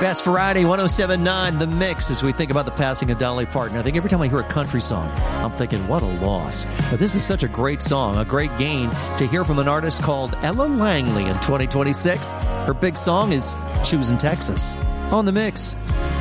Best Variety 107.9 The Mix as we think about the passing of Dolly Parton. I think every time I hear a country song, I'm thinking, what a loss. But this is such a great song, a great gain to hear from an artist called Ella Langley in 2026. Her big song is Choosing Texas on The Mix.